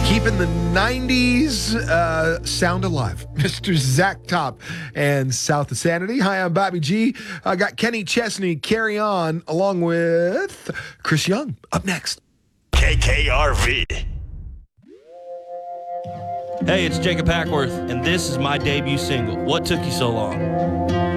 Keeping the 90s sound alive. Mr. Zach Top and South of Sanity. Hi, I'm Bobby G. I got Kenny Chesney, Carry On, along with Chris Young. Up next. KKRV. Hey, it's Jacob Hackworth, and this is my debut single, What Took You So Long?